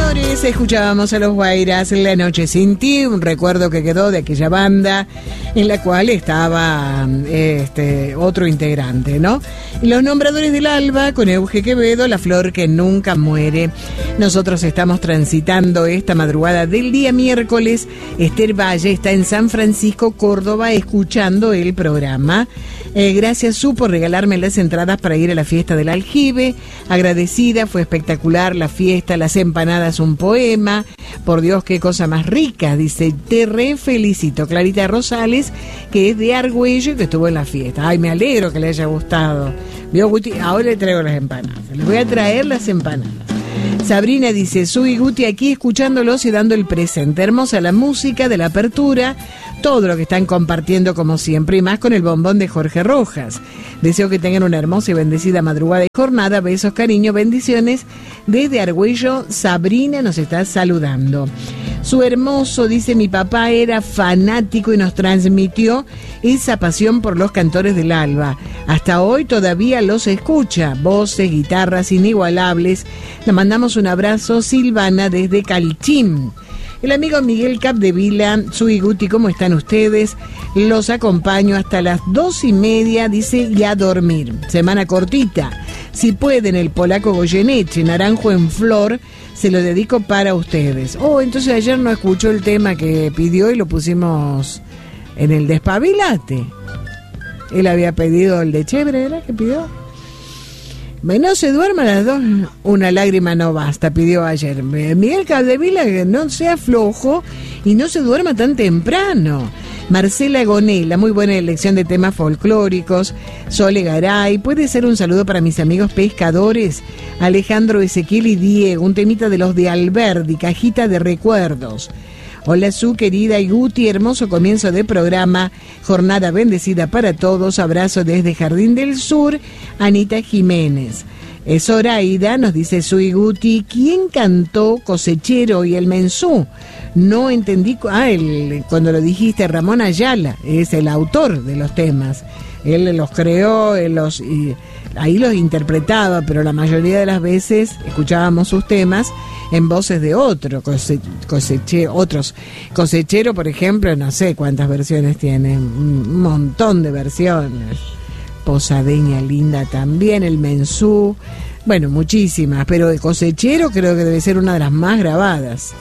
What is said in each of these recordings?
señores, escuchábamos a los Guairas, La Noche Sin Ti, un recuerdo que quedó de aquella banda en la cual estaba otro integrante, ¿no? Los Nombradores del Alba, con Euge Quevedo, La Flor que Nunca Muere. Nosotros estamos transitando esta madrugada del día miércoles. Esther Valle está en San Francisco, Córdoba, escuchando el programa. Gracias, Su, por regalarme las entradas para ir a la fiesta del Aljibe. Agradecida, fue espectacular la fiesta, las empanadas, un poema. Por Dios, qué cosa más rica. Dice, te re felicito. Clarita Rosales, que es de Argüello y que estuvo en la fiesta. Ay, me alegro que le haya gustado. ¿Vio, Guti? Ahora le traigo las empanadas. Les voy a traer las empanadas. Sabrina dice, Su y Guti aquí escuchándolos y dando el presente. Hermosa la música de la apertura, todo lo que están compartiendo como siempre, y más con el bombón de Jorge Rojas. Deseo que tengan una hermosa y bendecida madrugada y jornada. Besos, cariño, bendiciones. Desde Argüello, Sabrina nos está saludando. Su hermoso, dice, mi papá era fanático y nos transmitió esa pasión por los cantores del alba. Hasta hoy todavía los escucha. Voces, guitarras inigualables. Le mandamos un abrazo, Silvana, desde Calchín. El amigo Miguel Capdevila, Su y Guti, ¿cómo están ustedes? Los acompaño hasta las 2:30, dice, y a dormir. Semana cortita. Si pueden, el polaco Goyeneche, Naranjo en Flor, se lo dedico para ustedes. Oh, entonces ayer no escuchó el tema que pidió y lo pusimos en el Despabilate. Él había pedido el de Chévere, ¿era que pidió? No se duerma a las 2, una lágrima no basta, pidió ayer. Miguel Capdevila, que no sea flojo y no se duerma tan temprano. Marcela Gonela, muy buena elección de temas folclóricos. Sole Garay, puede ser un saludo para mis amigos pescadores, Alejandro, Ezequiel y Diego, un temita de los de Alberdi, Cajita de Recuerdos. Hola, Su, querida y Guti, hermoso comienzo de programa, jornada bendecida para todos, abrazo desde Jardín del Sur, Anita Jiménez. Zoraida nos dice, Su y Guti, ¿quién cantó Cosechero y el Mensú? No entendí, cuando lo dijiste, Ramón Ayala, es el autor de los temas. Él los creó, ahí los interpretaba, pero la mayoría de las veces escuchábamos sus temas en voces de otros. Cosechero, por ejemplo, no sé cuántas versiones tiene, un montón de versiones. Posadeña linda también, el Mensú, bueno, muchísimas, pero de Cosechero creo que debe ser una de las más grabadas.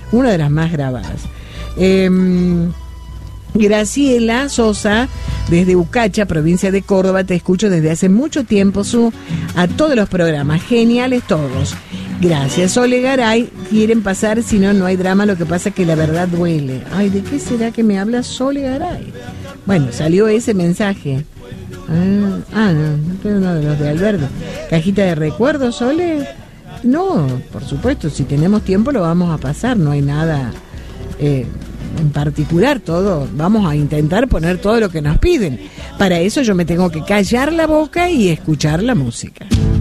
Graciela Sosa, desde Ucacha, provincia de Córdoba, te escucho desde hace mucho tiempo, Su, a todos los programas, geniales todos. Gracias. Sole Garay, quieren pasar, si no, no hay drama, lo que pasa es que la verdad duele. Ay, ¿de qué será que me habla Sole Garay? Bueno, salió ese mensaje. No uno de los de Alberto. Cajita de Recuerdos, Sole. No, por supuesto, si tenemos tiempo lo vamos a pasar, no hay nada en particular, todo, vamos a intentar poner todo lo que nos piden. Para eso yo me tengo que callar la boca y escuchar la música.